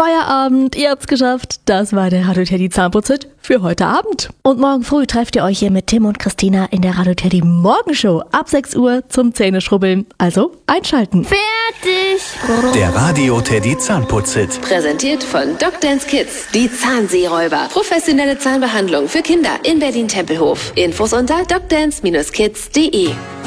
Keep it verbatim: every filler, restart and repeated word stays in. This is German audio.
Feierabend, ihr habt's geschafft. Das war der Radio Teddy Zahnputzhit für heute Abend. Und morgen früh trefft ihr euch hier mit Tim und Christina in der Radio Teddy Morgenshow ab sechs Uhr zum Zähneschrubbeln. Also einschalten. Fertig! Der Radio Teddy Zahnputzhit. Präsentiert von DocDance Kids. Die Zahnseeräuber. Professionelle Zahnbehandlung für Kinder in Berlin-Tempelhof. Infos unter docdance Bindestrich kids punkt de.